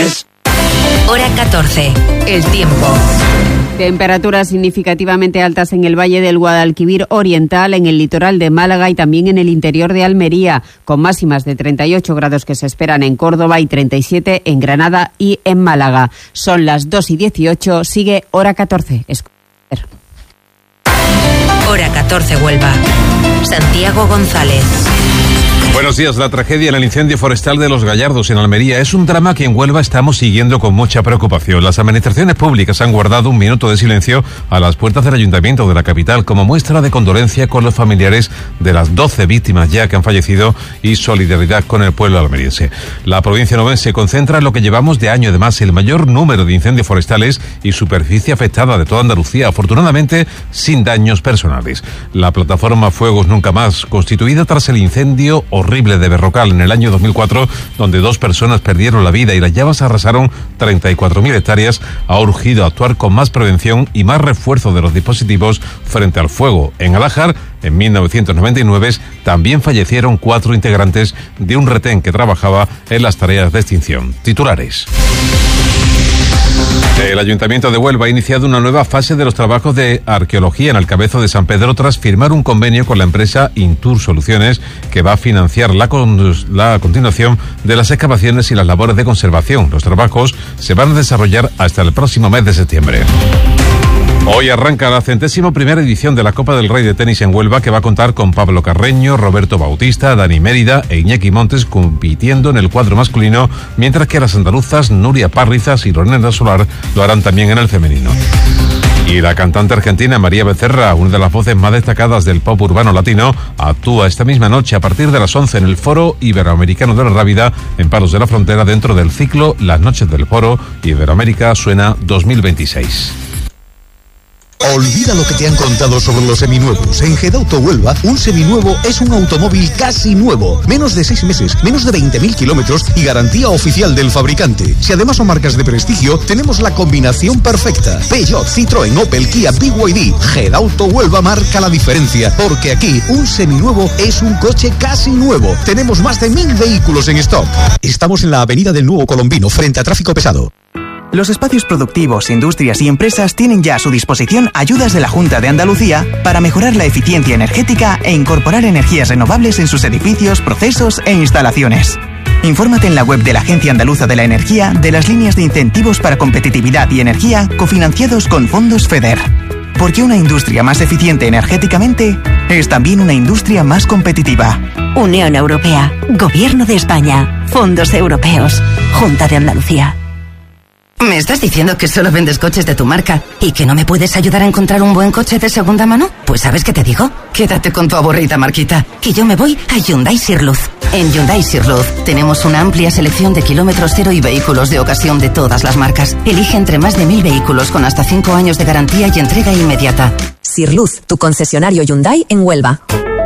Express. Hora 14. El tiempo. Temperaturas significativamente altas en el Valle del Guadalquivir Oriental, en el litoral de Málaga y también en el interior de Almería, con máximas de 38 grados que se esperan en Córdoba y 37 en Granada y en Málaga. Son las 2:18, sigue Hora 14. Hora 14 Huelva. Santiago González. Buenos días. La tragedia en el incendio forestal de Los Gallardos en Almería es un drama que en Huelva estamos siguiendo con mucha preocupación. Las administraciones públicas han guardado un minuto de silencio a las puertas del ayuntamiento de la capital como muestra de condolencia con los familiares de las 12 víctimas ya que han fallecido y solidaridad con el pueblo almeriense. La provincia novense concentra en lo que llevamos de año, además el mayor número de incendios forestales y superficie afectada de toda Andalucía, afortunadamente sin daños personales. La plataforma Fuegos Nunca Más, constituida tras el incendio horrible de Berrocal en el año 2004, donde 2 personas perdieron la vida y las llamas arrasaron 34.000 hectáreas, ha urgido a actuar con más prevención y más refuerzo de los dispositivos frente al fuego. En Alájar, en 1999, también fallecieron 4 integrantes de un retén que trabajaba en las tareas de extinción. Titulares. El Ayuntamiento de Huelva ha iniciado una nueva fase de los trabajos de arqueología en el Cabezo de San Pedro tras firmar un convenio con la empresa Intur Soluciones que va a financiar la continuación de las excavaciones y las labores de conservación. Los trabajos se van a desarrollar hasta el próximo mes de septiembre. Hoy arranca la 101ª edición de la Copa del Rey de Tenis en Huelva, que va a contar con Pablo Carreño, Roberto Bautista, Dani Mérida e Iñaki Montes compitiendo en el cuadro masculino, mientras que las andaluzas Nuria Parrizas y Lorena Solar lo harán también en el femenino. Y la cantante argentina María Becerra, una de las voces más destacadas del pop urbano latino, actúa esta misma noche a partir de las 11 en el Foro Iberoamericano de la Rábida en Palos de la Frontera, dentro del ciclo Las Noches del Foro Iberoamérica Suena 2026. Olvida lo que te han contado sobre los seminuevos. En Gedauto Huelva, un seminuevo es un automóvil casi nuevo. Menos de 6 meses, menos de 20.000 kilómetros y garantía oficial del fabricante. Si además son marcas de prestigio, tenemos la combinación perfecta. Peugeot, Citroën, Opel, Kia, BYD. Gedauto Huelva marca la diferencia, porque aquí un seminuevo es un coche casi nuevo. Tenemos más de 1.000 vehículos en stock. Estamos en la Avenida del Nuevo Colombino, frente a Tráfico Pesado. Los espacios productivos, industrias y empresas tienen ya a su disposición ayudas de la Junta de Andalucía para mejorar la eficiencia energética e incorporar energías renovables en sus edificios, procesos e instalaciones. Infórmate en la web de la Agencia Andaluza de la Energía de las líneas de incentivos para competitividad y energía cofinanciados con fondos FEDER. Porque una industria más eficiente energéticamente es también una industria más competitiva. Unión Europea, Gobierno de España, Fondos Europeos, Junta de Andalucía. ¿Me estás diciendo que solo vendes coches de tu marca y que no me puedes ayudar a encontrar un buen coche de segunda mano? Pues ¿sabes qué te digo? Quédate con tu aburrida marquita, que yo me voy a Hyundai Sirluz. En Hyundai Sirluz tenemos una amplia selección de kilómetros cero y vehículos de ocasión de todas las marcas. Elige entre más de 1.000 vehículos con hasta 5 años de garantía y entrega inmediata. Sirluz, tu concesionario Hyundai en Huelva.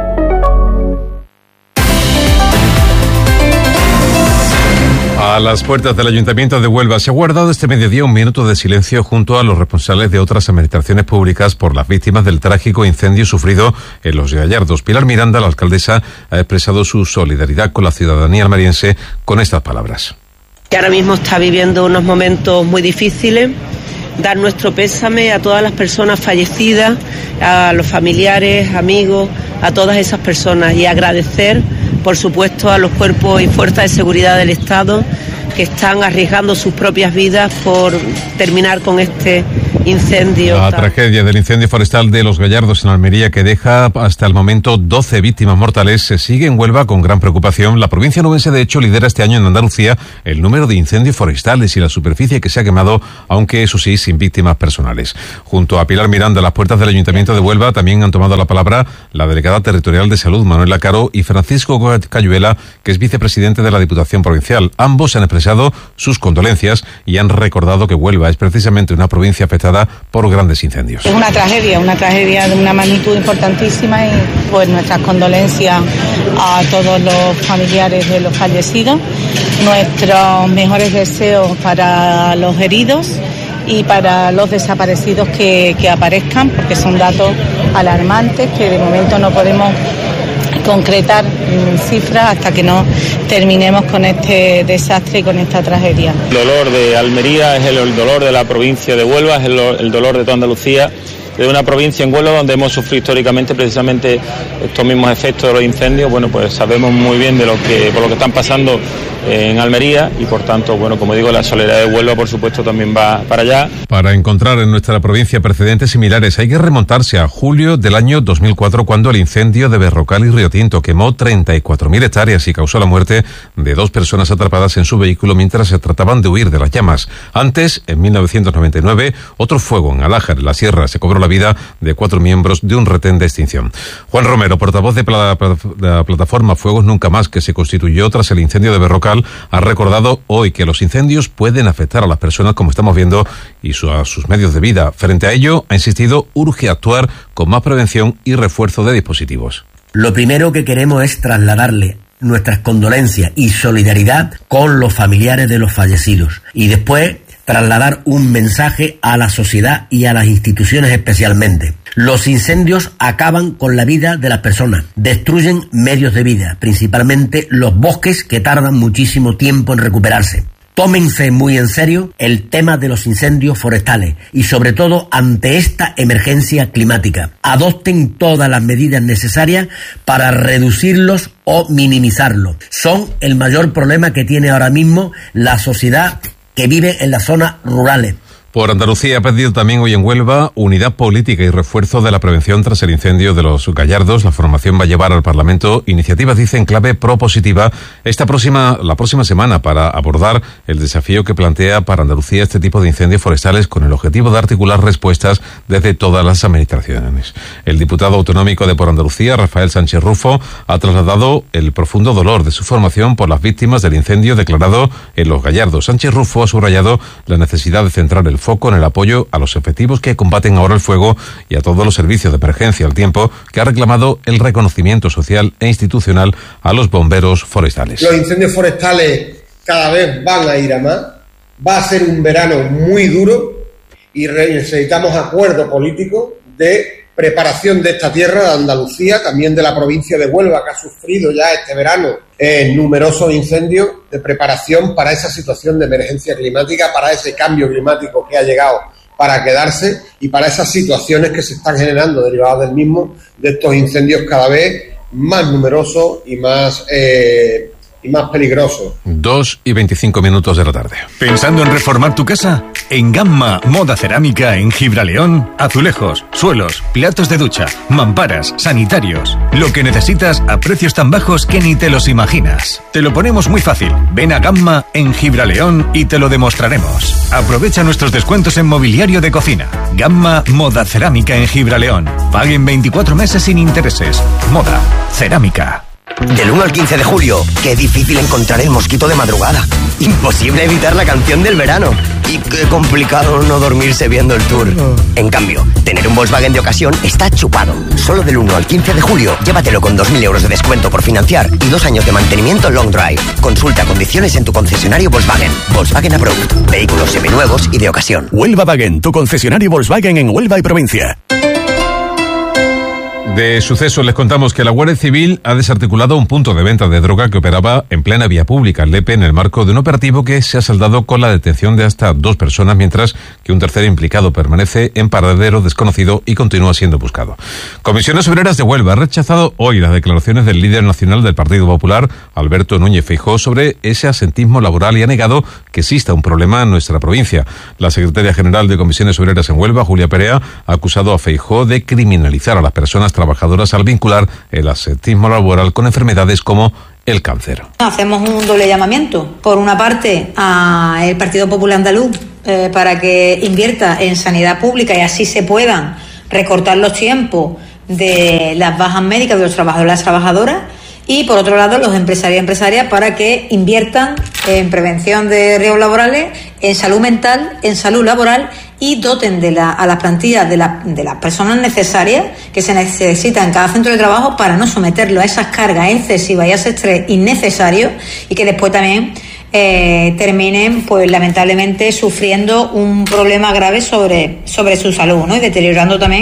A las puertas del Ayuntamiento de Huelva se ha guardado este mediodía un minuto de silencio junto a los responsables de otras administraciones públicas por las víctimas del trágico incendio sufrido en Los Gallardos. Pilar Miranda, la alcaldesa, ha expresado su solidaridad con la ciudadanía almeriense con estas palabras. Que ahora mismo está viviendo unos momentos muy difíciles. Dar nuestro pésame a todas las personas fallecidas, a los familiares, amigos, a todas esas personas y agradecer, por supuesto, a los cuerpos y fuerzas de seguridad del Estado que están arriesgando sus propias vidas por terminar con este incendio. La tragedia del incendio forestal de Los Gallardos en Almería, que deja hasta el momento 12 víctimas mortales, se sigue en Huelva con gran preocupación. La provincia nubense, de hecho, lidera este año en Andalucía el número de incendios forestales y la superficie que se ha quemado, aunque eso sí, sin víctimas personales. Junto a Pilar Miranda, a las puertas del Ayuntamiento de Huelva también han tomado la palabra la delegada territorial de Salud, Manuela Caro, y Francisco Cayuela, que es vicepresidente de la Diputación Provincial. Ambos han expresado sus condolencias y han recordado que Huelva es precisamente una provincia afectada por grandes incendios. Es una tragedia de una magnitud importantísima y pues nuestras condolencias a todos los familiares de los fallecidos, nuestros mejores deseos para los heridos y para los desaparecidos que aparezcan, porque son datos alarmantes que de momento no podemos concretar cifras hasta que no terminemos con este desastre y con esta tragedia. El dolor de Almería es el dolor de la provincia de Huelva, es el dolor de toda Andalucía, de una provincia en Huelva donde hemos sufrido históricamente precisamente estos mismos efectos de los incendios. Bueno, pues sabemos muy bien por lo que están pasando en Almería y por tanto, bueno, como digo, la solidaridad de Huelva por supuesto también va para allá. Para encontrar en nuestra provincia precedentes similares hay que remontarse a julio del año 2004 cuando el incendio de Berrocal y Río Tinto quemó 34.000 hectáreas y causó la muerte de 2 personas atrapadas en su vehículo mientras se trataban de huir de las llamas. Antes, en 1999, otro fuego en Alájar, en la Sierra, se cobró la vida de 4 miembros de un retén de extinción. Juan Romero, portavoz de la plataforma Fuegos Nunca Más, que se constituyó tras el incendio de Berrocal, ha recordado hoy que los incendios pueden afectar a las personas, como estamos viendo, y a sus medios de vida. Frente a ello, ha insistido, urge actuar con más prevención y refuerzo de dispositivos. Lo primero que queremos es trasladarle nuestras condolencias y solidaridad con los familiares de los fallecidos. Y después trasladar un mensaje a la sociedad y a las instituciones especialmente. Los incendios acaban con la vida de las personas, destruyen medios de vida, principalmente los bosques que tardan muchísimo tiempo en recuperarse. Tómense muy en serio el tema de los incendios forestales y sobre todo ante esta emergencia climática. Adopten todas las medidas necesarias para reducirlos o minimizarlos. Son el mayor problema que tiene ahora mismo la sociedad que vive en las zonas rurales. Por Andalucía ha pedido también hoy en Huelva unidad política y refuerzo de la prevención tras el incendio de los Gallardos. La formación va a llevar al Parlamento iniciativas, dice, en clave propositiva la próxima semana para abordar el desafío que plantea para Andalucía este tipo de incendios forestales con el objetivo de articular respuestas desde todas las administraciones. El diputado autonómico de Por Andalucía, Rafael Sánchez Rufo, ha trasladado el profundo dolor de su formación por las víctimas del incendio declarado en los Gallardos. Sánchez Rufo ha subrayado la necesidad de centrar el foco en el apoyo a los efectivos que combaten ahora el fuego y a todos los servicios de emergencia, al tiempo que ha reclamado el reconocimiento social e institucional a los bomberos forestales. Los incendios forestales cada vez van a ir a más, va a ser un verano muy duro y necesitamos acuerdo político de preparación de esta tierra, de Andalucía, también de la provincia de Huelva, que ha sufrido ya este verano numerosos incendios, de preparación para esa situación de emergencia climática, para ese cambio climático que ha llegado para quedarse y para esas situaciones que se están generando derivadas del mismo, de estos incendios cada vez más numerosos y más peligroso. 2:25 de la tarde. ¿Pensando en reformar tu casa? En Gamma Moda Cerámica en Gibraleón, azulejos, suelos, platos de ducha, mamparas, sanitarios. Lo que necesitas a precios tan bajos que ni te los imaginas. Te lo ponemos muy fácil. Ven a Gamma en Gibraleón y te lo demostraremos. Aprovecha nuestros descuentos en mobiliario de cocina. Gamma Moda Cerámica en Gibraleón. Paguen 24 meses sin intereses. Moda Cerámica. Del 1 al 15 de julio, qué difícil encontrar el mosquito de madrugada. Imposible evitar la canción del verano. Y qué complicado no dormirse viendo el tour. En cambio, tener un Volkswagen de ocasión está chupado. Solo del 1 al 15 de julio, llévatelo con 2.000 euros de descuento por financiar y 2 años de mantenimiento long drive. Consulta condiciones en tu concesionario Volkswagen. Volkswagen Approved. Vehículos seminuevos y de ocasión. Huelva Wagen, tu concesionario Volkswagen en Huelva y provincia. De sucesos les contamos que la Guardia Civil ha desarticulado un punto de venta de droga que operaba en plena vía pública, en Lepe, en el marco de un operativo que se ha saldado con la detención de hasta 2 personas, mientras que un tercer implicado permanece en paradero desconocido y continúa siendo buscado. Comisiones Obreras de Huelva ha rechazado hoy las declaraciones del líder nacional del Partido Popular, Alberto Núñez Feijóo, sobre ese asentismo laboral y ha negado que exista un problema en nuestra provincia. La secretaria general de Comisiones Obreras en Huelva, Julia Perea, ha acusado a Feijóo de criminalizar a las personas trabajadoras al vincular el asentismo laboral con enfermedades como el cáncer. Hacemos un doble llamamiento. Por una parte, al Partido Popular Andaluz para que invierta en sanidad pública y así se puedan recortar los tiempos de las bajas médicas de los trabajadores y las trabajadoras. Y por otro lado, los empresarios y empresarias para que inviertan en prevención de riesgos laborales, en salud mental, en salud laboral y doten a las plantillas de las personas necesarias que se necesitan en cada centro de trabajo para no someterlo a esas cargas excesivas y a ese estrés innecesario y que después también terminen, pues lamentablemente, sufriendo un problema grave sobre su salud, ¿no? Y deteriorando también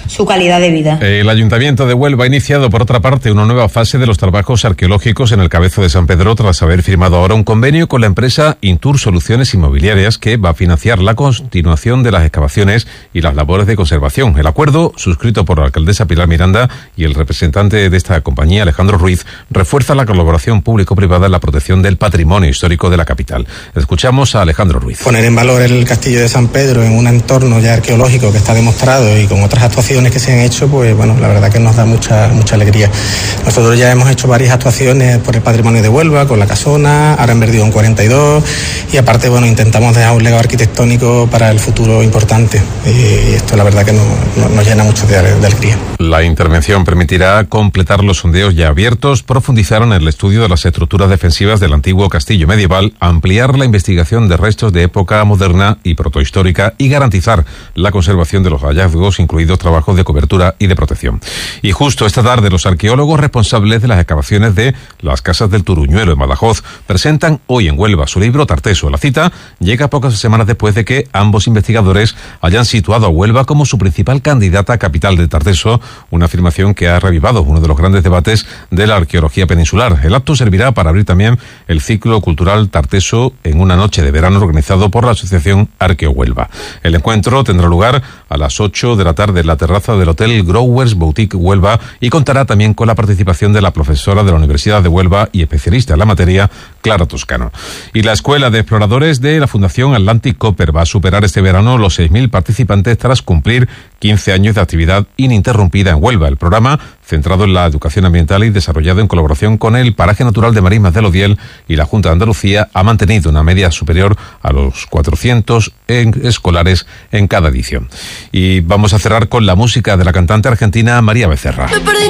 su calidad de vida. El Ayuntamiento de Huelva ha iniciado, por otra parte, una nueva fase de los trabajos arqueológicos en el Cabezo de San Pedro, tras haber firmado ahora un convenio con la empresa Intur Soluciones Inmobiliarias, que va a financiar la continuación de las excavaciones y las labores de conservación. El acuerdo, suscrito por la alcaldesa Pilar Miranda y el representante de esta compañía, Alejandro Ruiz, refuerza la colaboración público-privada en la protección del patrimonio histórico de la capital. Escuchamos a Alejandro Ruiz. Poner en valor el Castillo de San Pedro en un entorno ya arqueológico que está demostrado y con otras actuaciones que se han hecho, pues bueno, la verdad que nos da mucha alegría. Nosotros ya hemos hecho varias actuaciones por el patrimonio de Huelva, con la Casona, ahora en Verdigón 42, y aparte, bueno, intentamos dejar un legado arquitectónico para el futuro importante, y esto la verdad que nos llena mucho de alegría. La intervención permitirá completar los sondeos ya abiertos, profundizar en el estudio de las estructuras defensivas del antiguo castillo medieval, ampliar la investigación de restos de época moderna y protohistórica y garantizar la conservación de los hallazgos, incluidos trabajos de cobertura y de protección. Y justo esta tarde, los arqueólogos responsables de las excavaciones de las casas del Turuñuelo en Badajoz presentan hoy en Huelva su libro Tarteso. La cita llega pocas semanas después de que ambos investigadores hayan situado a Huelva como su principal candidata a capital de Tarteso, una afirmación que ha revivado uno de los grandes debates de la arqueología peninsular. El acto servirá para abrir también el ciclo cultural Tarteso en una noche de verano organizado por la Asociación Arqueo Huelva. El encuentro tendrá lugar a las 8 de la tarde en la terraza del Hotel Growers Boutique Huelva y contará también con la participación de la profesora de la Universidad de Huelva y especialista en la materia, Clara Toscano. Y la Escuela de Exploradores de la Fundación Atlantic Copper va a superar este verano los 6.000 participantes tras cumplir 15 años de actividad ininterrumpida en Huelva. El programa, centrado en la educación ambiental y desarrollado en colaboración con el Paraje Natural de Marismas del Odiel y la Junta de Andalucía, ha mantenido una media superior a los 400 escolares en cada edición. Y vamos a cerrar con la música de la cantante argentina María Becerra.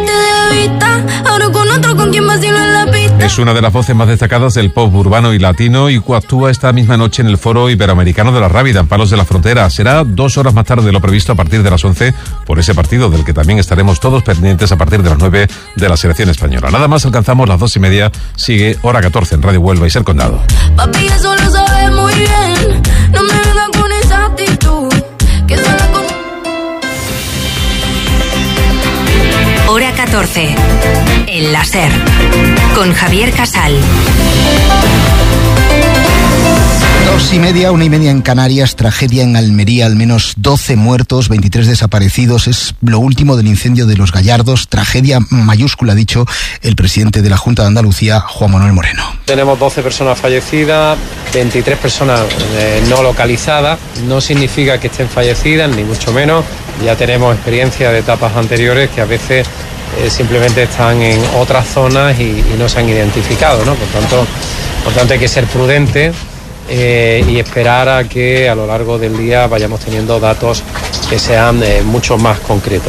Es una de las voces más destacadas del pop urbano y latino y actúa esta misma noche en el Foro Iberoamericano de la Rábida, en Palos de la Frontera. Será 2 horas más tarde de lo previsto, a partir de las 11, por ese partido del que también estaremos todos pendientes a partir de las 9 de la selección española. Nada más, alcanzamos las 2:30. Sigue Hora 14 en Radio Huelva y Ser Condado. Papi, eso lo sabes muy bien. No me vengas con esa actitud. Que solo con... Hora 14. El láser. Con Javier Casal. 2:30, 1:30 en Canarias. Tragedia en Almería, al menos 12 muertos, 23 desaparecidos. Es lo último del incendio de Los Gallardos. Tragedia mayúscula, ha dicho el presidente de la Junta de Andalucía, Juan Manuel Moreno. Tenemos 12 personas fallecidas, 23 personas no localizadas. No significa que estén fallecidas, ni mucho menos. Ya tenemos experiencia de etapas anteriores que a veces simplemente están en otras zonas y no se han identificado, ¿no? Por tanto hay que ser prudentes y esperar a que a lo largo del día vayamos teniendo datos que sean mucho más concretos.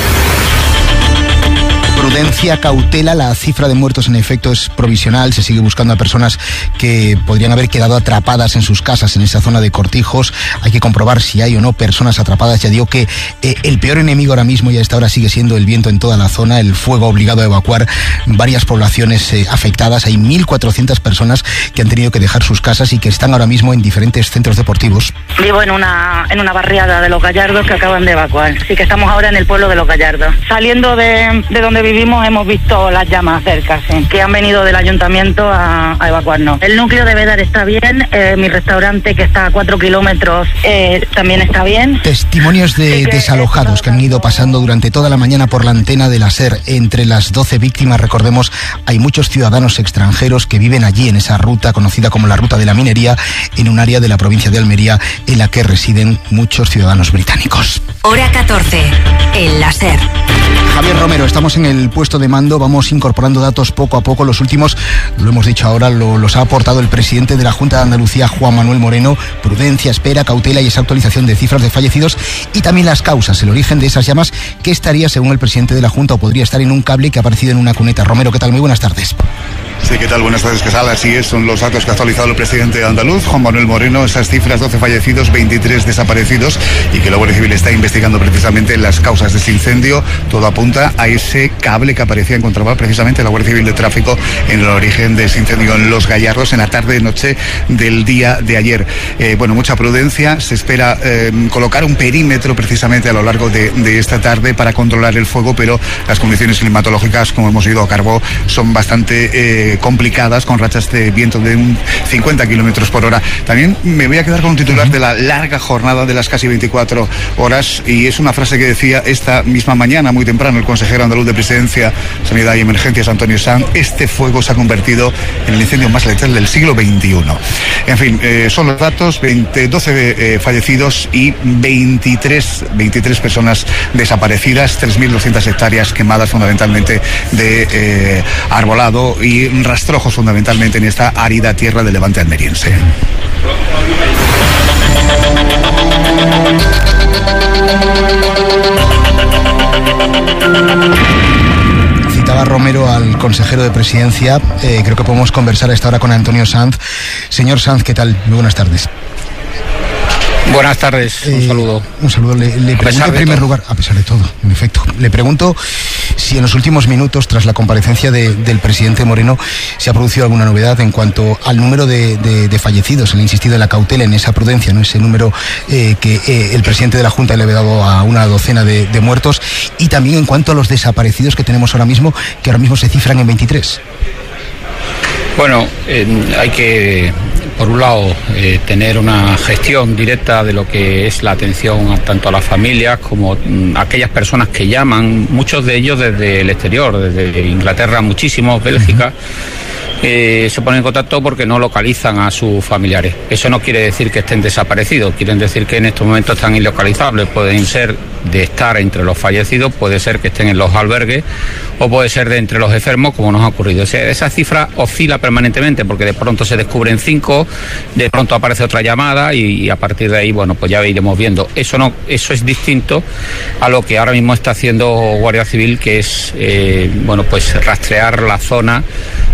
Prudencia, cautela, la cifra de muertos en efecto es provisional, se sigue buscando a personas que podrían haber quedado atrapadas en sus casas en esa zona de Cortijos. Hay que comprobar si hay o no personas atrapadas. Ya digo que el peor enemigo ahora mismo y a esta hora sigue siendo el viento en toda la zona. El fuego ha obligado a evacuar varias poblaciones afectadas. Hay 1.400 personas que han tenido que dejar sus casas y que están ahora mismo en diferentes centros deportivos. Vivo en una barriada de Los Gallardos que acaban de evacuar. Así que estamos ahora en el pueblo de Los Gallardos. Saliendo de donde vivimos hemos visto las llamas cerca, sí, que han venido del ayuntamiento a evacuarnos. El núcleo de Vedar está bien, mi restaurante que está a 4 kilómetros también está bien. Testimonios de desalojados que han ido pasando durante toda la mañana por la antena de la SER. Entre las 12 víctimas, recordemos, hay muchos ciudadanos extranjeros que viven allí en esa ruta conocida como la Ruta de la Minería, en un área de la provincia de Almería en la que residen muchos ciudadanos británicos. Hora 14. El láser. Javier Romero, estamos en el puesto de mando, vamos incorporando datos poco a poco. Los últimos, lo hemos dicho ahora, los ha aportado el presidente de la Junta de Andalucía, Juan Manuel Moreno. Prudencia, espera, cautela y esa actualización de cifras de fallecidos y también las causas, el origen de esas llamas, que estaría, según el presidente de la Junta, o podría estar en un cable que ha aparecido en una cuneta. Romero, ¿qué tal? Muy buenas tardes. Sí, ¿qué tal? Buenas tardes, Casal. Así es, son los datos que ha actualizado el presidente andaluz, Juan Manuel Moreno. Esas cifras: 12 fallecidos, 23 desaparecidos, y que la Guardia Civil está investigando precisamente las causas de ese incendio. Todo apunta a ese cable cable que aparecía encontraba precisamente la Guardia Civil de Tráfico en el origen de ese incendio en Los Gallardos en la tarde-noche del día de ayer. Bueno, mucha prudencia, se espera colocar un perímetro precisamente a lo largo de esta tarde para controlar el fuego, pero las condiciones climatológicas, como hemos ido a Carbó, son bastante complicadas, con rachas de viento de 50 kilómetros por hora. También me voy a quedar con un titular de la larga jornada de las casi 24 horas, y es una frase que decía esta misma mañana, muy temprano, el consejero andaluz de Presidencia, Sanidad y Emergencias, Antonio Sanz: este fuego se ha convertido en el incendio más letal del siglo XXI. En fin, son los datos: 12 fallecidos y 23 personas desaparecidas, 3.200 hectáreas quemadas, fundamentalmente de arbolado y rastrojos, fundamentalmente en esta árida tierra del levante almeriense. Citaba Romero al consejero de Presidencia. Creo que podemos conversar a esta hora con Antonio Sanz. Señor Sanz, ¿qué tal? Muy buenas tardes. Buenas tardes, un saludo. Un saludo. Le pregunto en primer lugar, a pesar de todo, en efecto, le pregunto si en los últimos minutos, tras la comparecencia del presidente Moreno, se ha producido alguna novedad en cuanto al número de fallecidos. Le he insistido en la cautela, en esa prudencia, ¿no? Ese número que el presidente de la Junta le ha dado a una docena de muertos, y también en cuanto a los desaparecidos que tenemos ahora mismo, que ahora mismo se cifran en 23. Bueno, hay que, por un lado, tener una gestión directa de lo que es la atención tanto a las familias como a aquellas personas que llaman, muchos de ellos desde el exterior, desde Inglaterra, muchísimos, Bélgica. Se ponen en contacto porque no localizan a sus familiares. Eso no quiere decir que estén desaparecidos, quieren decir que en estos momentos están ilocalizables. Pueden ser de estar entre los fallecidos, puede ser que estén en los albergues, o puede ser de entre los enfermos, como nos ha ocurrido. O sea, esa cifra oscila permanentemente, porque de pronto se descubren 5, de pronto aparece otra llamada, y a partir de ahí, bueno, pues ya iremos viendo. Eso es distinto a lo que ahora mismo está haciendo Guardia Civil, que es bueno, pues rastrear la zona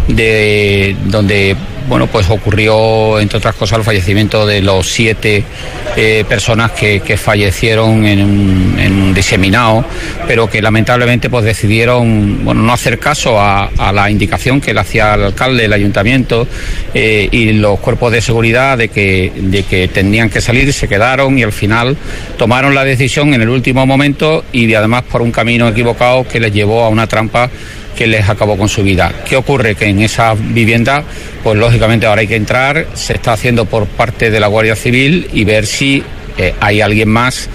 de donde, bueno, pues ocurrió, entre otras cosas, el fallecimiento de los 7 personas que fallecieron en un diseminado, pero que lamentablemente pues decidieron, bueno, no hacer caso a la indicación que le hacía el alcalde, el ayuntamiento y los cuerpos de seguridad de que tenían que salir. Se quedaron y al final tomaron la decisión en el último momento, y además por un camino equivocado que les llevó a una trampa que les acabó con su vida. ¿Qué ocurre? Que en esa vivienda, pues lógicamente ahora hay que entrar, se está haciendo por parte de la Guardia Civil, y ver si hay alguien más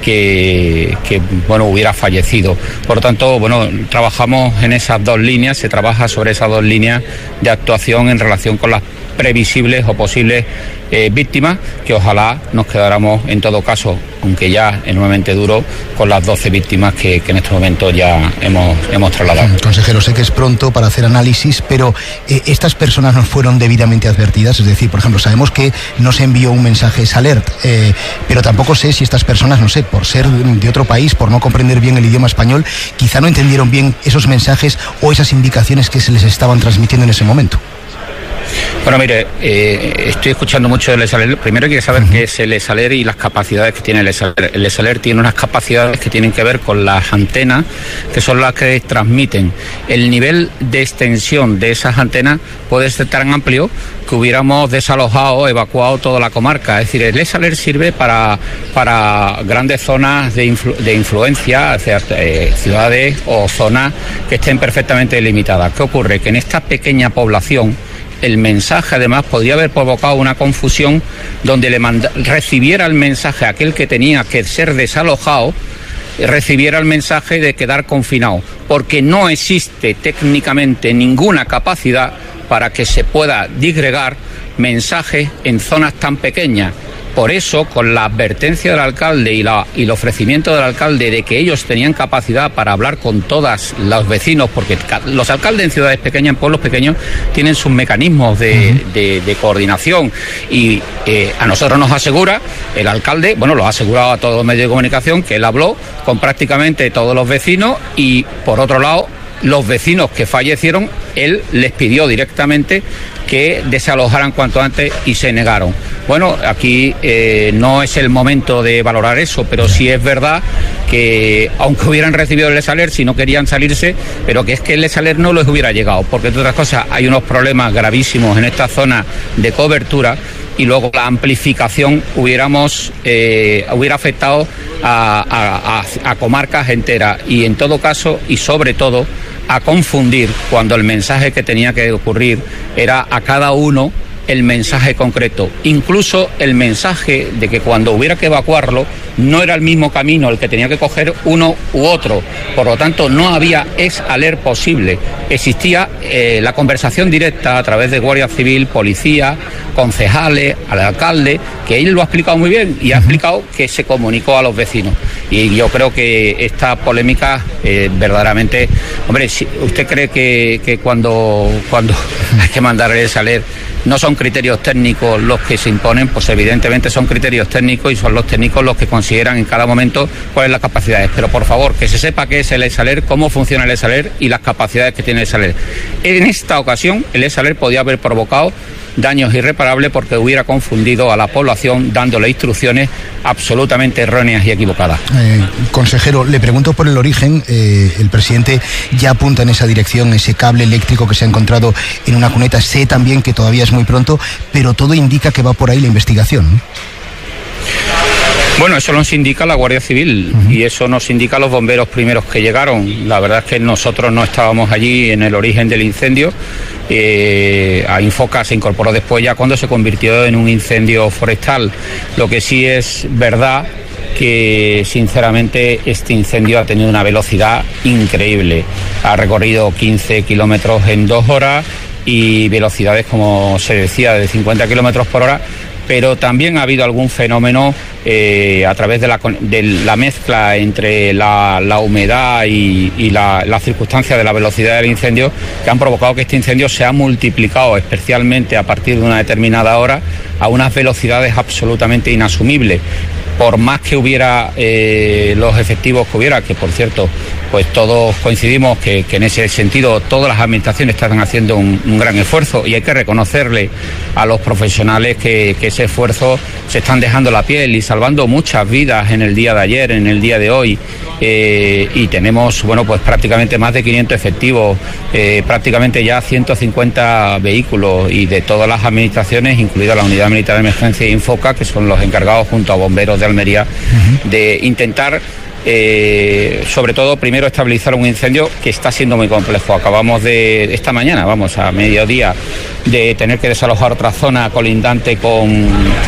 que bueno, hubiera fallecido. Por lo tanto, bueno, trabajamos en esas dos líneas, se trabaja sobre esas dos líneas de actuación en relación con las previsibles o posibles víctimas, que ojalá nos quedáramos en todo caso, aunque ya enormemente duro, con las 12 víctimas que en estos momentos ya hemos trasladado. Consejero, sé que es pronto para hacer análisis, pero ¿estas personas no fueron debidamente advertidas? Es decir, por ejemplo, sabemos que no se envió un mensaje SALERT, pero tampoco sé si estas personas, no sé, por ser de otro país, por no comprender bien el idioma español, quizá no entendieron bien esos mensajes o esas indicaciones que se les estaban transmitiendo en ese momento. Bueno, mire, estoy escuchando mucho del ESALER. Primero hay que saber qué es el ESALER y las capacidades que tiene el ESALER. El ESALER tiene unas capacidades que tienen que ver con las antenas, que son las que transmiten. El nivel de extensión de esas antenas puede ser tan amplio que hubiéramos desalojado, evacuado toda la comarca. Es decir, el ESALER sirve para grandes zonas de influencia, hacia ciudades o zonas que estén perfectamente delimitadas. ¿Qué ocurre? Que en esta pequeña población, el mensaje además podría haber provocado una confusión donde recibiera el mensaje aquel que tenía que ser desalojado, recibiera el mensaje de quedar confinado, porque no existe técnicamente ninguna capacidad para que se pueda disgregar mensajes en zonas tan pequeñas. Por eso, con la advertencia del alcalde y el ofrecimiento del alcalde de que ellos tenían capacidad para hablar con todos los vecinos, porque los alcaldes en ciudades pequeñas, en pueblos pequeños, tienen sus mecanismos de coordinación, y a nosotros nos asegura el alcalde, bueno, lo ha asegurado a todos los medios de comunicación, que él habló con prácticamente todos los vecinos, y por otro lado los vecinos que fallecieron, él les pidió directamente que desalojaran cuanto antes y se negaron. Bueno, aquí no es el momento de valorar eso, pero sí es verdad que aunque hubieran recibido el Lesaler, si no querían salirse, pero que es que el Lesaler no les hubiera llegado, porque entre otras cosas hay unos problemas gravísimos en esta zona de cobertura, y luego la amplificación hubiera afectado a comarcas enteras, y en todo caso, y sobre todo, a confundir cuando el mensaje que tenía que ocurrir era a cada uno el mensaje concreto, incluso el mensaje de que cuando hubiera que evacuarlo no era el mismo camino el que tenía que coger uno u otro, por lo tanto no había ex-alert posible, existía la conversación directa a través de Guardia Civil, policía, concejales, al alcalde, que él lo ha explicado muy bien y ha explicado que se comunicó a los vecinos, y yo creo que esta polémica verdaderamente, hombre, si usted cree que cuando hay que mandar el alert no son criterios técnicos los que se imponen, pues evidentemente son criterios técnicos y son los técnicos los que consideran en cada momento cuáles son las capacidades. Pero por favor, que se sepa qué es el ESALER, cómo funciona el ESALER y las capacidades que tiene el ESALER. En esta ocasión, el ESALER podía haber provocado daños irreparables porque hubiera confundido a la población dándole instrucciones absolutamente erróneas y equivocadas. Consejero, le pregunto por el origen. El presidente ya apunta en esa dirección, ese cable eléctrico que se ha encontrado en una cuneta. Sé también que todavía es muy pronto, pero todo indica que va por ahí la investigación, ¿no? Bueno, eso nos indica la Guardia Civil y eso nos indica los bomberos primeros que llegaron. La verdad es que nosotros no estábamos allí en el origen del incendio. A Infoca se incorporó después, ya cuando se convirtió en un incendio forestal. Lo que sí es verdad que sinceramente este incendio ha tenido una velocidad increíble. Ha recorrido 15 kilómetros en 2 horas y velocidades, como se decía, de 50 kilómetros por hora. Pero también ha habido algún fenómeno a través de la mezcla entre la humedad y la circunstancia de la velocidad del incendio, que han provocado que este incendio se ha multiplicado, especialmente a partir de una determinada hora, a unas velocidades absolutamente inasumibles. Por más que hubiera los efectivos que hubiera, que por cierto, pues todos coincidimos que en ese sentido todas las administraciones están haciendo un gran esfuerzo, y hay que reconocerle a los profesionales que ese esfuerzo se están dejando la piel y salvando muchas vidas en el día de ayer, en el día de hoy, y tenemos, bueno, pues prácticamente más de 500 efectivos, prácticamente ya 150 vehículos, y de todas las administraciones, incluida la Unidad Militar de Emergencia e Infoca, que son los encargados junto a bomberos de Almería de intentar sobre todo primero estabilizar un incendio que está siendo muy complejo. Acabamos de esta mañana, vamos, a mediodía, de tener que desalojar otra zona colindante con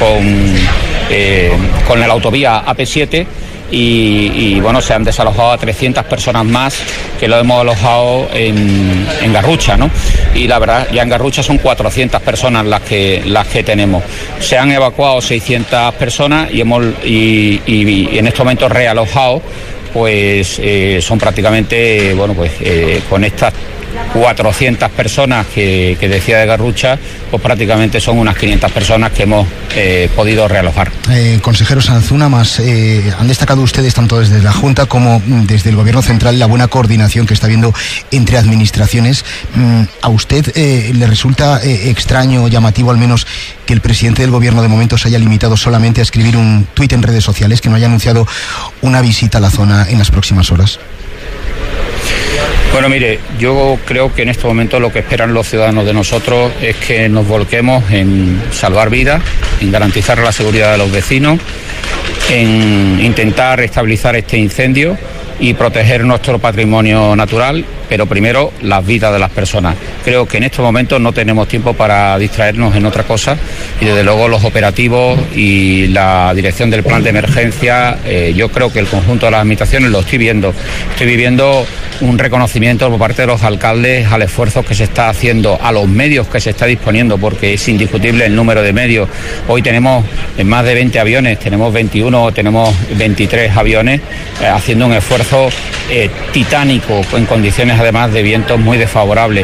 la autovía AP7 y bueno, se han desalojado a 300 personas más, que lo hemos alojado en Garrucha, ¿no? Y la verdad, ya en Garrucha son 400 personas las que tenemos. Se han evacuado 600 personas y en este momento realojados, pues son prácticamente, bueno, pues con estas 400 personas que decía de Garrucha, pues prácticamente son unas 500 personas que hemos podido realojar. Consejero Sanzuna, han destacado ustedes, tanto desde la Junta como desde el Gobierno Central, la buena coordinación que está habiendo entre administraciones. ¿A usted le resulta extraño o llamativo, al menos, que el presidente del Gobierno de momento se haya limitado solamente a escribir un tuit en redes sociales, que no haya anunciado una visita a la zona en las próximas horas? Bueno, mire, yo creo que en este momento lo que esperan los ciudadanos de nosotros es que nos volquemos en salvar vidas, en garantizar la seguridad de los vecinos, en intentar estabilizar este incendio y proteger nuestro patrimonio natural, pero primero las vidas de las personas. Creo que en estos momentos no tenemos tiempo para distraernos en otra cosa, y desde luego los operativos y la dirección del plan de emergencia, yo creo que el conjunto de las administraciones lo estoy viendo. Estoy viviendo un reconocimiento por parte de los alcaldes al esfuerzo que se está haciendo, a los medios que se está disponiendo, porque es indiscutible el número de medios. Hoy tenemos más de 20 aviones, tenemos 21, tenemos 23 aviones haciendo un esfuerzo titánico, en condiciones además de vientos muy desfavorables.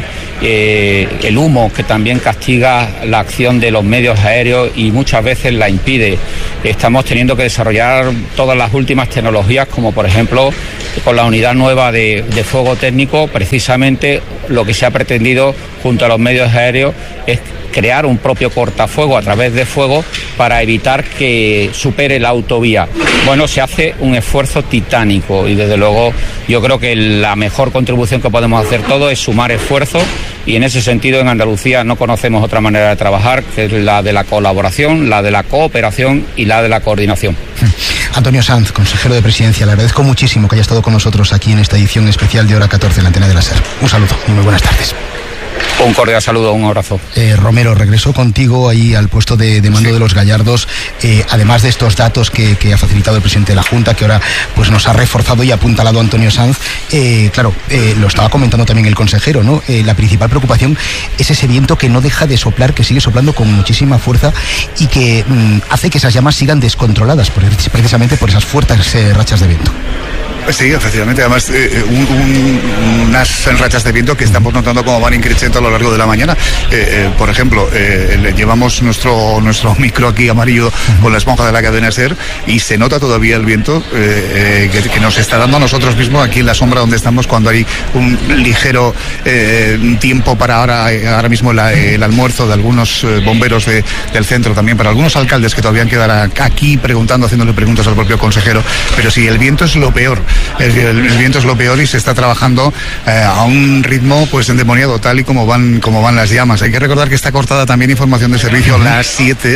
el humo, que también castiga la acción de los medios aéreos y muchas veces la impide. Estamos teniendo que desarrollar todas las últimas tecnologías, como por ejemplo con la unidad nueva de fuego técnico. Precisamente lo que se ha pretendido junto a los medios aéreos es crear un propio cortafuego a través de fuego para evitar que supere la autovía. Bueno, se hace un esfuerzo titánico y desde luego yo creo que la mejor contribución que podemos hacer todos es sumar esfuerzos, y en ese sentido en Andalucía no conocemos otra manera de trabajar que es la de la colaboración, la de la cooperación y la de la coordinación. Antonio Sanz, consejero de Presidencia, le agradezco muchísimo que haya estado con nosotros aquí en esta edición especial de Hora 14 en la antena de la SER. Un saludo y muy buenas tardes. Un cordial saludo, un abrazo. Romero, regreso contigo ahí al puesto de mando de los Gallardos, además de estos datos que ha facilitado el presidente de la Junta, que ahora pues nos ha reforzado y apuntalado Antonio Sanz. Claro, lo estaba comentando también el consejero, ¿no? La principal preocupación es ese viento que no deja de soplar, que sigue soplando con muchísima fuerza y que hace que esas llamas sigan descontroladas, precisamente por esas fuertes rachas de viento. Sí, efectivamente, además unas rachas de viento que estamos notando como van increciendo a lo largo de la mañana. Por ejemplo, llevamos nuestro micro aquí amarillo con la esponja de la cadena SER y se nota todavía el viento que nos está dando a nosotros mismos aquí en la sombra donde estamos, cuando hay un ligero tiempo para ahora mismo el almuerzo de algunos bomberos del centro, también para algunos alcaldes que todavía quedan aquí haciéndole preguntas al propio consejero. Pero sí, el viento es lo peor. El viento es lo peor y se está trabajando a un ritmo pues endemoniado, tal y como van las llamas. Hay que recordar que está cortada también información de servicio a las 7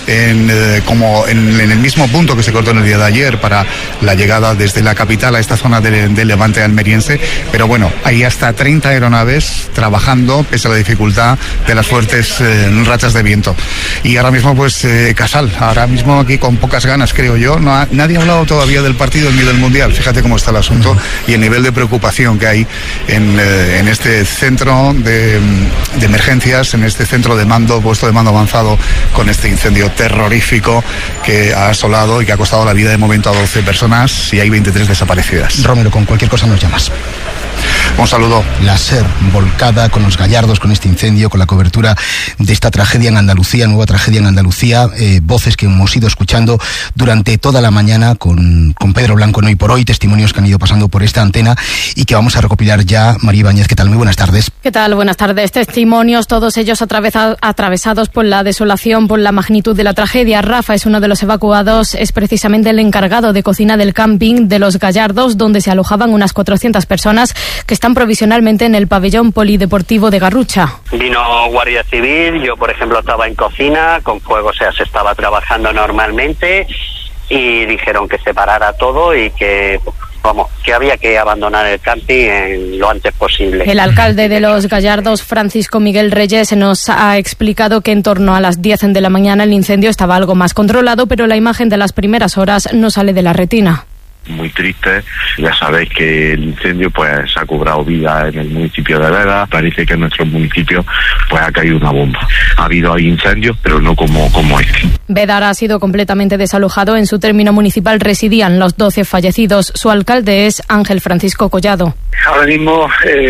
como en el mismo punto que se cortó en el día de ayer para la llegada desde la capital a esta zona del Levante almeriense. Pero bueno, hay hasta 30 aeronaves trabajando pese a la dificultad de las fuertes rachas de viento. Y ahora mismo pues Casal, ahora mismo aquí con pocas ganas, creo yo. Nadie ha hablado todavía del partido ni del Mundial. Fíjate cómo está el asunto y el nivel de preocupación que hay en este centro de emergencias, en este centro de mando, puesto de mando avanzado, con este incendio terrorífico que ha asolado y que ha costado la vida de momento a 12 personas y hay 23 desaparecidas. Romero, con cualquier cosa nos llamas. Un saludo. La SER volcada con los Gallardos, con este incendio, con la cobertura de esta tragedia en Andalucía, nueva tragedia en Andalucía, voces que hemos ido escuchando durante toda la mañana con Pedro Blanco en Hoy por Hoy, testimonios que han ido pasando por esta antena y que vamos a recopilar ya. María Ibáñez, ¿qué tal? Muy buenas tardes. ¿Qué tal? Buenas tardes. Testimonios, todos ellos atravesados por la desolación, por la magnitud de la tragedia. Rafa es uno de los evacuados, es precisamente el encargado de cocina del camping de los Gallardos, donde se alojaban unas 400 personas que están provisionalmente en el pabellón polideportivo de Garrucha. Vino Guardia Civil, yo por ejemplo estaba en cocina, con fuego, o sea, se estaba trabajando normalmente y dijeron que se parara todo y que había que abandonar el camping lo antes posible. El alcalde de los Gallardos, Francisco Miguel Reyes, nos ha explicado que en torno a las 10 de la mañana el incendio estaba algo más controlado, pero la imagen de las primeras horas no sale de la retina. Muy triste, ya sabéis que el incendio pues ha cobrado vida en el municipio de Vega. Parece que en nuestro municipio pues ha caído una bomba. Ha habido incendios, pero no como este. Vedar ha sido completamente desalojado. En su término municipal residían los 12 fallecidos. Su alcalde es Ángel Francisco Collado. Ahora mismo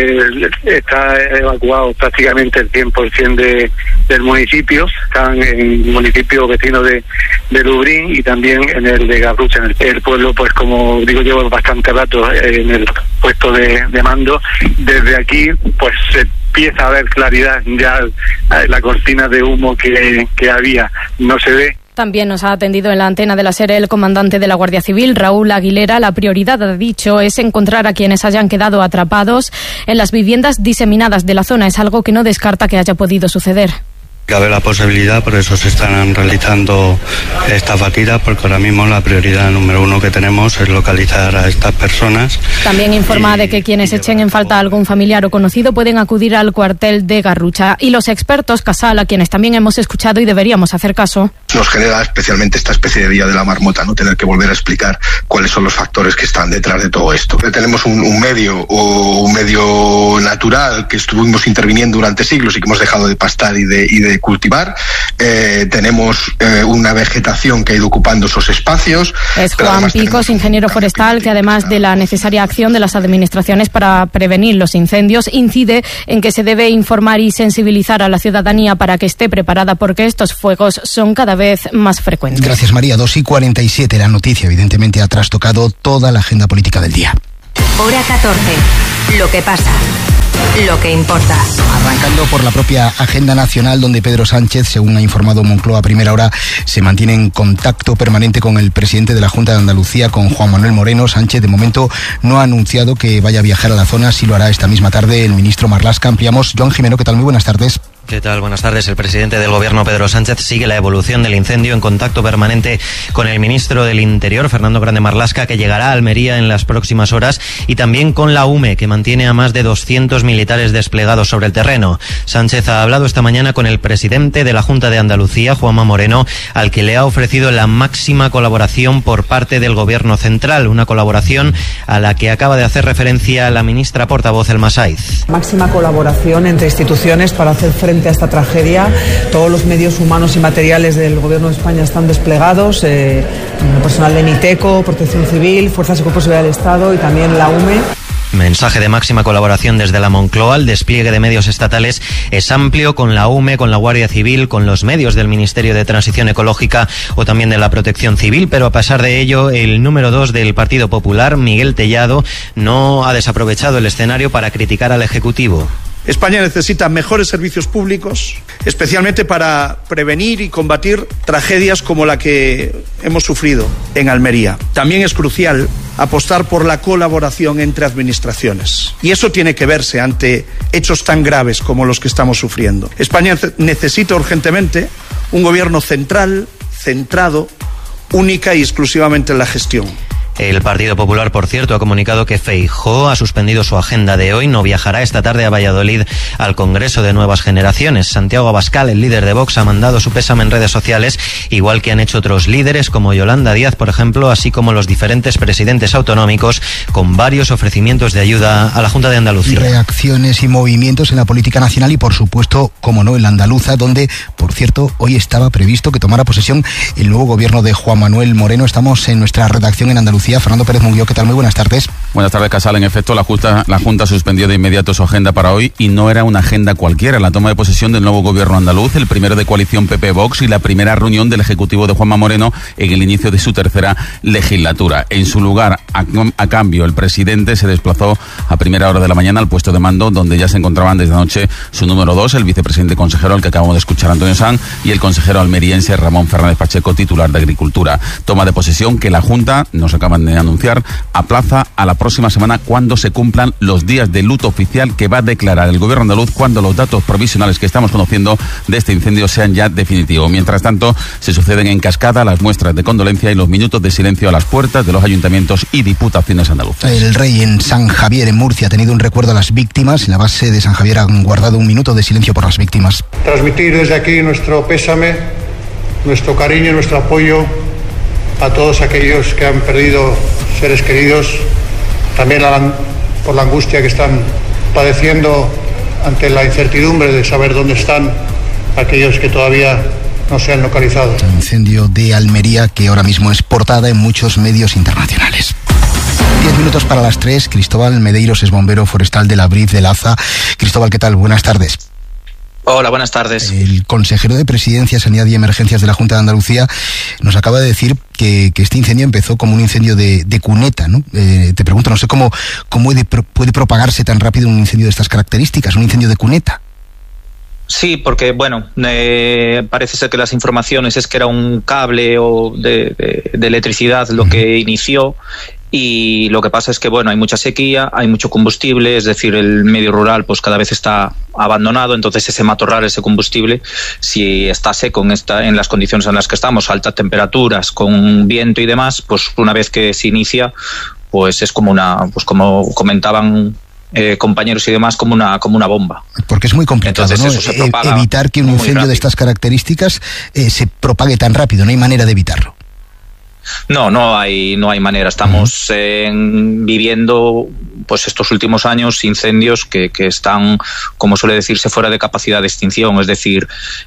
está evacuado prácticamente el 100% del municipio. Están en municipios vecinos de Lubrín y también en el de Garrucha. El pueblo, pues como digo, llevo bastante rato en el puesto de mando. Desde aquí pues se empieza a ver claridad, ya la cortina de humo que había no se ve. También nos ha atendido en la antena de la SER el comandante de la Guardia Civil, Raúl Aguilera. La prioridad, ha dicho, es encontrar a quienes hayan quedado atrapados en las viviendas diseminadas de la zona. Es algo que no descarta que haya podido suceder. Cabe la posibilidad, por eso se están realizando estas batidas, porque ahora mismo la prioridad número 1 que tenemos es localizar a estas personas. También informa de que quienes echen en falta a algún familiar o conocido pueden acudir al cuartel de Garrucha. Y los expertos, Casal, a quienes también hemos escuchado y deberíamos hacer caso. nos genera especialmente esta especie de día de la marmota, ¿no? Tener que volver a explicar cuáles son los factores que están detrás de todo esto. Tenemos un medio natural que estuvimos interviniendo durante siglos y que hemos dejado de pastar y de cultivar. Tenemos una vegetación que ha ido ocupando esos espacios. Es Juan Picos, ingeniero forestal, que además de la necesaria acción de las administraciones para prevenir los incendios, incide en que se debe informar y sensibilizar a la ciudadanía para que esté preparada, porque estos fuegos son cada vez más frecuentes. Gracias, María. 2:47. La noticia evidentemente ha trastocado toda la agenda política del día. Hora 14. Lo que pasa. Lo que importa. Arrancando por la propia agenda nacional, donde Pedro Sánchez, según ha informado Moncloa a primera hora, se mantiene en contacto permanente con el presidente de la Junta de Andalucía, con Juan Manuel Moreno. Sánchez de momento no ha anunciado que vaya a viajar a la zona, sí lo hará esta misma tarde el ministro Marlaska. Ampliamos. Joan Jimeno, ¿qué tal? Muy buenas tardes. ¿Qué tal? Buenas tardes. El presidente del Gobierno, Pedro Sánchez, sigue la evolución del incendio en contacto permanente con el ministro del Interior, Fernando Grande Marlaska, que llegará a Almería en las próximas horas, y también con la UME, que mantiene a más de 200 militares desplegados sobre el terreno. Sánchez ha hablado esta mañana con el presidente de la Junta de Andalucía, Juanma Moreno, al que le ha ofrecido la máxima colaboración por parte del Gobierno central, una colaboración a la que acaba de hacer referencia la ministra portavoz, Elma Saiz. Máxima colaboración entre instituciones para hacer frente a esta tragedia. Todos los medios humanos y materiales del Gobierno de España están desplegados, el personal de MITECO, Protección Civil, Fuerzas y Cuerpos de Seguridad del Estado y también la UME. Mensaje de máxima colaboración desde la Moncloa. El despliegue de medios estatales es amplio, con la UME, con la Guardia Civil, con los medios del Ministerio de Transición Ecológica o también de la Protección Civil, pero a pesar de ello, el número 2 del Partido Popular, Miguel Tellado, no ha desaprovechado el escenario para criticar al Ejecutivo. España necesita mejores servicios públicos, especialmente para prevenir y combatir tragedias como la que hemos sufrido en Almería. También es crucial apostar por la colaboración entre administraciones. Y eso tiene que verse ante hechos tan graves como los que estamos sufriendo. España necesita urgentemente un gobierno central, centrado, única y exclusivamente en la gestión. El Partido Popular, por cierto, ha comunicado que Feijóo ha suspendido su agenda de hoy. No viajará esta tarde a Valladolid al Congreso de Nuevas Generaciones. Santiago Abascal, el líder de Vox, ha mandado su pésame en redes sociales, igual que han hecho otros líderes como Yolanda Díaz, por ejemplo, así como los diferentes presidentes autonómicos, con varios ofrecimientos de ayuda a la Junta de Andalucía. Reacciones y movimientos en la política nacional y, por supuesto, como no, en la andaluza, donde, por cierto, hoy estaba previsto que tomara posesión el nuevo gobierno de Juan Manuel Moreno. Estamos en nuestra redacción en Andalucía. Fernando Pérez Munguió, ¿qué tal? Muy buenas tardes. Buenas tardes, Casal. En efecto, la Junta suspendió de inmediato su agenda para hoy, y no era una agenda cualquiera. La toma de posesión del nuevo gobierno andaluz, el primero de coalición PP-Vox, y la primera reunión del Ejecutivo de Juanma Moreno en el inicio de su tercera legislatura. En su lugar, a cambio, el presidente se desplazó a primera hora de la mañana al puesto de mando, donde ya se encontraban desde anoche su número 2, el vicepresidente consejero, al que acabamos de escuchar, Antonio Sanz, y el consejero almeriense Ramón Fernández Pacheco, titular de Agricultura. Toma de posesión que la Junta, nos acaban de anunciar, aplaza a la próxima semana, cuando se cumplan los días de luto oficial que va a declarar el gobierno andaluz cuando los datos provisionales que estamos conociendo de este incendio sean ya definitivos. Mientras tanto, se suceden en cascada las muestras de condolencia y los minutos de silencio a las puertas de los ayuntamientos y diputaciones andaluzas. El rey en San Javier, en Murcia, ha tenido un recuerdo a las víctimas. En la base de San Javier han guardado un minuto de silencio por las víctimas. Transmitir desde aquí nuestro pésame, nuestro cariño, nuestro apoyo a todos aquellos que han perdido seres queridos, también por la angustia que están padeciendo ante la incertidumbre de saber dónde están aquellos que todavía no se han localizado. El incendio de Almería, que ahora mismo es portada en muchos medios internacionales. 10 minutos para las 3. Cristóbal Medeiros es bombero forestal de la Brif de Laza. Cristóbal, ¿qué tal? Buenas tardes. Hola, buenas tardes. El consejero de Presidencia, Sanidad y Emergencias de la Junta de Andalucía nos acaba de decir que este incendio empezó como un incendio de cuneta, ¿no? Te pregunto, no sé cómo puede propagarse tan rápido un incendio de estas características, un incendio de cuneta. Sí, porque, bueno, parece ser que las informaciones es que era un cable de electricidad lo que inició. Y lo que pasa es que, bueno, hay mucha sequía, hay mucho combustible, es decir, el medio rural pues cada vez está abandonado, entonces ese matorral, ese combustible, si está seco en las condiciones en las que estamos, altas temperaturas, con viento y demás, pues una vez que se inicia, pues es como como comentaban compañeros y demás como una bomba. Porque es muy complicado. Entonces, ¿no? eso se propaga evitar que un incendio de estas características se propague tan rápido, no hay manera de evitarlo. No hay manera. Estamos viviendo pues estos últimos años incendios que están, como suele decirse, fuera de capacidad de extinción, es decir,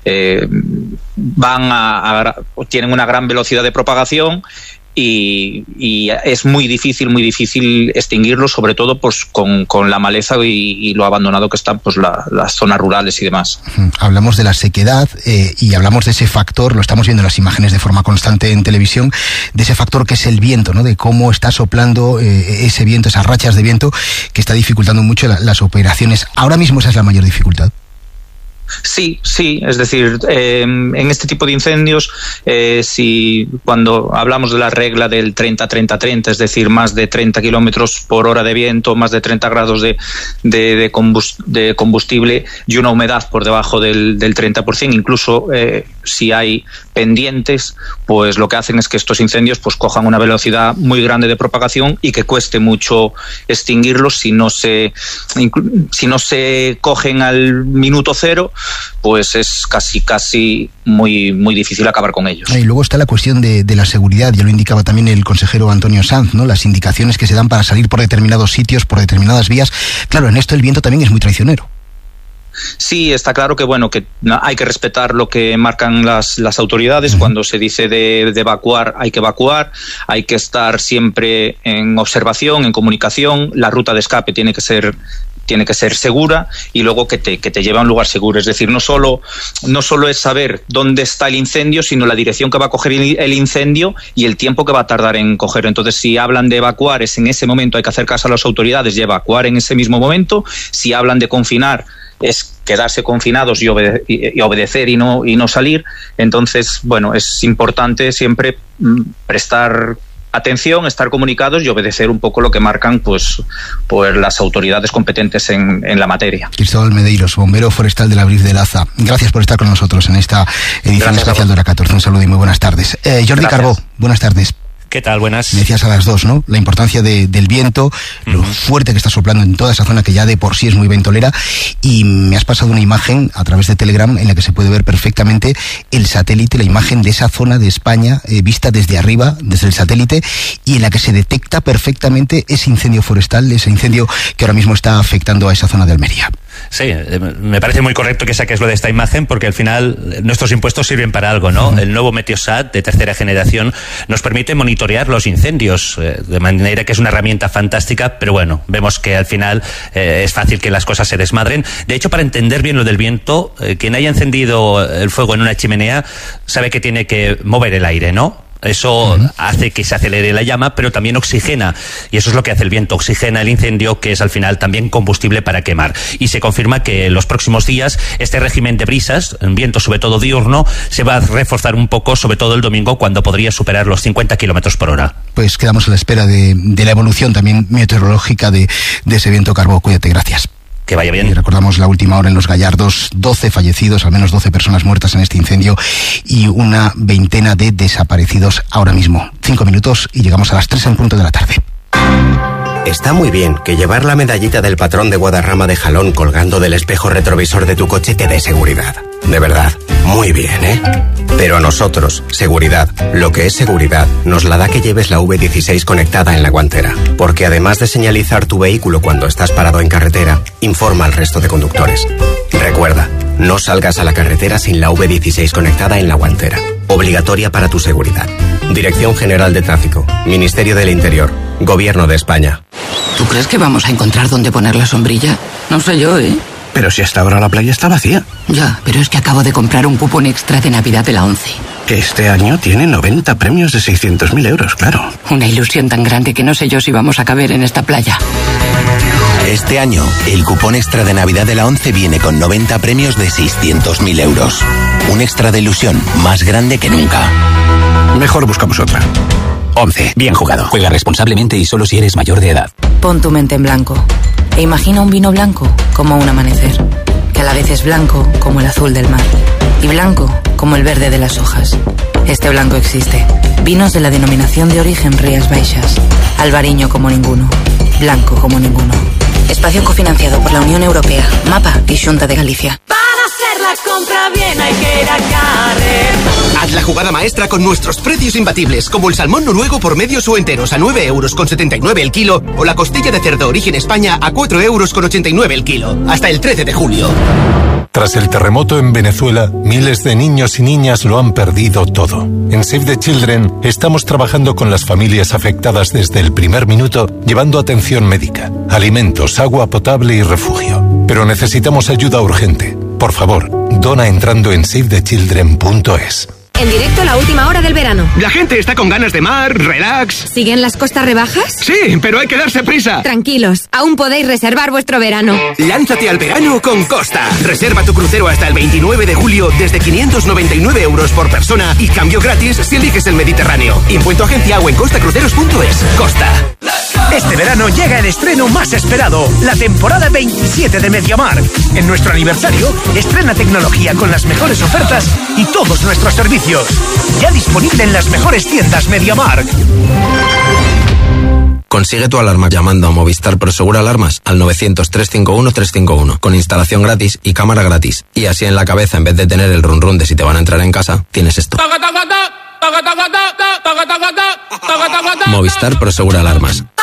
tienen una gran velocidad de propagación y es muy difícil extinguirlos, sobre todo pues con la maleza y lo abandonado que están pues las zonas rurales y demás. Hablamos de la sequedad y hablamos de ese factor, lo estamos viendo en las imágenes de forma constante en televisión, de ese factor que es el viento, ¿no? De cómo está soplando ese viento, esas rachas de viento que está dificultando mucho las operaciones. Ahora mismo esa es la mayor dificultad. Sí, es decir, en este tipo de incendios, si cuando hablamos de la regla del 30-30-30, es decir, más de 30 kilómetros por hora de viento, más de 30 grados de combustible y una humedad por debajo del 30%, incluso si hay pendientes, pues lo que hacen es que estos incendios pues cojan una velocidad muy grande de propagación y que cueste mucho extinguirlos si no se cogen al minuto cero, pues es casi muy difícil acabar con ellos. Y luego está la cuestión de la seguridad, ya lo indicaba también el consejero Antonio Sanz, ¿no? Las indicaciones que se dan para salir por determinados sitios, por determinadas vías. Claro, en esto el viento también es muy traicionero. Sí, está claro que que hay que respetar lo que marcan las autoridades. Cuando se dice de evacuar, hay que estar siempre en observación, en comunicación. La ruta de escape tiene que ser segura y luego que te lleve a un lugar seguro. Es decir, no solo es saber dónde está el incendio, sino la dirección que va a coger el incendio y el tiempo que va a tardar en cogerlo. Entonces, si hablan de evacuar, es en ese momento, hay que hacer caso a las autoridades y evacuar en ese mismo momento. Si hablan de confinar, es quedarse confinados y obedecer y no salir. Entonces, es importante siempre prestar atención, estar comunicados y obedecer un poco lo que marcan pues las autoridades competentes en la materia. Cristóbal Medeiros, bombero forestal de la Brif de Laza. Gracias por estar con nosotros en esta edición especial de Hora 14. Un saludo y muy buenas tardes. Jordi Carbó, buenas tardes. ¿Qué tal? Buenas. Me decías a las 2, ¿no? La importancia del viento, lo fuerte que está soplando en toda esa zona que ya de por sí es muy ventolera, y me has pasado una imagen a través de Telegram en la que se puede ver perfectamente el satélite, la imagen de esa zona de España vista desde arriba, desde el satélite, y en la que se detecta perfectamente ese incendio forestal, ese incendio que ahora mismo está afectando a esa zona de Almería. Sí, me parece muy correcto que saques lo de esta imagen, porque al final nuestros impuestos sirven para algo, ¿no? El nuevo Meteosat de tercera generación nos permite monitorear los incendios, de manera que es una herramienta fantástica, pero vemos que al final es fácil que las cosas se desmadren. De hecho, para entender bien lo del viento, quien haya encendido el fuego en una chimenea sabe que tiene que mover el aire, ¿no? Eso hace que se acelere la llama, pero también oxigena, y eso es lo que hace el viento, oxigena el incendio, que es al final también combustible para quemar. Y se confirma que en los próximos días este régimen de brisas, en viento sobre todo diurno, se va a reforzar un poco, sobre todo el domingo, cuando podría superar los 50 kilómetros por hora. Pues quedamos a la espera de la evolución también meteorológica de ese viento. Carbó, cuídate, gracias. Que vaya bien. Y recordamos la última hora en Los Gallardos, 12 fallecidos, al menos 12 personas muertas en este incendio y una veintena de desaparecidos ahora mismo. 5 minutos y llegamos a las 3 en punto de la tarde. Está muy bien que llevar la medallita del patrón de Guadarrama de Jalón colgando del espejo retrovisor de tu coche te dé seguridad. De verdad, muy bien, ¿eh? Pero a nosotros, seguridad, lo que es seguridad, nos la da que lleves la V16 conectada en la guantera. Porque además de señalizar tu vehículo cuando estás parado en carretera, informa al resto de conductores. Recuerda, no salgas a la carretera sin la V16 conectada en la guantera. Obligatoria para tu seguridad. Dirección General de Tráfico, Ministerio del Interior, Gobierno de España. ¿Tú crees que vamos a encontrar dónde poner la sombrilla? No sé yo, ¿eh? Pero si hasta ahora la playa está vacía. Ya, pero es que acabo de comprar un cupón extra de Navidad de la ONCE. Que este año tiene 90 premios de 600.000 euros, claro. Una ilusión tan grande que no sé yo si vamos a caber en esta playa. Este año, el cupón extra de Navidad de la ONCE viene con 90 premios de 600.000 euros. Un extra de ilusión más grande que nunca. Mejor buscamos otra. ONCE, bien jugado. Juega responsablemente y solo si eres mayor de edad. Pon tu mente en blanco e imagina un vino blanco como un amanecer, que a la vez es blanco como el azul del mar y blanco como el verde de las hojas. Este blanco existe. Vinos de la denominación de origen Rías Baixas. Albariño como ninguno. Blanco como ninguno. Espacio cofinanciado por la Unión Europea, MAPA y Xunta de Galicia. Para hacer la compra bien hay que ir a Carrefour. Haz la jugada maestra con nuestros precios imbatibles, como el salmón noruego por medios o enteros a 9,79 € el kilo, o la costilla de cerdo origen España a 4,89 € el kilo. Hasta el 13 de julio. Tras el terremoto en Venezuela, miles de niños y niñas lo han perdido todo. En Save the Children estamos trabajando con las familias afectadas desde el primer minuto, llevando atención médica, alimentos, agua potable y refugio. Pero necesitamos ayuda urgente. Por favor, dona entrando en savethechildren.es. En directo la última hora del verano. La gente está con ganas de mar, relax. ¿Siguen las costas rebajas? Sí, pero hay que darse prisa. Tranquilos, aún podéis reservar vuestro verano. Lánzate al verano con Costa. Reserva tu crucero hasta el 29 de julio desde 599 € por persona y cambio gratis si eliges el Mediterráneo. Impuesto agencia o en costacruceros.es. Costa. Este verano llega el estreno más esperado, la temporada 27 de MediaMarkt. En nuestro aniversario, estrena tecnología con las mejores ofertas y todos nuestros servicios. Ya disponible en las mejores tiendas MediaMarkt. Consigue tu alarma llamando a Movistar Prosegur Alarmas al 900-351-351 con instalación gratis y cámara gratis. Y así en la cabeza, en vez de tener el run run de si te van a entrar en casa, tienes esto. Movistar Prosegur Alarmas.